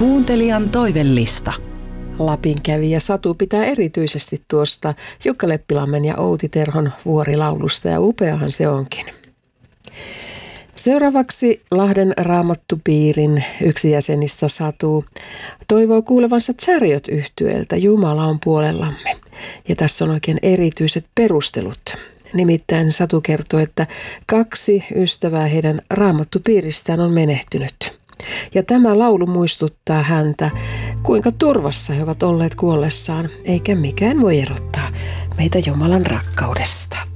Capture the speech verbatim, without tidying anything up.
Kuuntelijan toivellista. Lapin kävijä Satu pitää erityisesti tuosta Jukka Leppilammen ja Outi Terhon vuorilaulusta, ja upeahan se onkin. Seuraavaksi Lahden Raamattupiirin yksi jäsenistä Satu toivoo kuulevansa Chariot-yhtyeeltä Jumala on puolellamme. Ja tässä on oikein erityiset perustelut. Nimittäin Satu kertoo, että kaksi ystävää heidän Raamattupiiristään on menehtynyt. Ja tämä laulu muistuttaa häntä, kuinka turvassa he ovat olleet kuollessaan, eikä mikään voi erottaa meitä Jumalan rakkaudesta.